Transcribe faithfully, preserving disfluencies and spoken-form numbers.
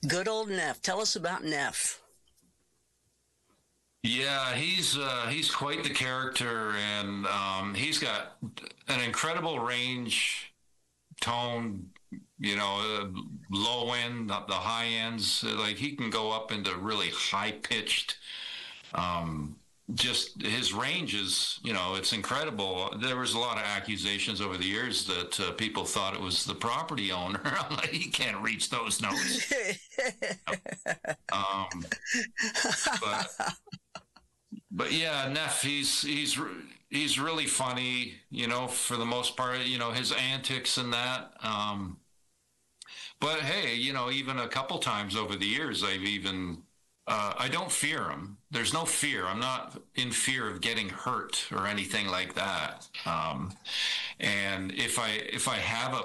Good old Neff. Tell us about Neff. Yeah, he's uh, he's quite the character, and um, he's got an incredible range, tone. You know, uh, low end, the the high ends. Like he can go up into really high pitched. Um, just his range is, you know, it's incredible. There was a lot of accusations over the years that uh, people thought it was the property owner. I'm like, he can't reach those notes. um, but but yeah, Neff, he's he's he's really funny, you know, for the most part, you know, his antics and that. Um, but hey, you know, even a couple times over the years, I've even uh, I don't fear him. There's no fear. I'm not in fear of getting hurt or anything like that. Um, and if I if I have a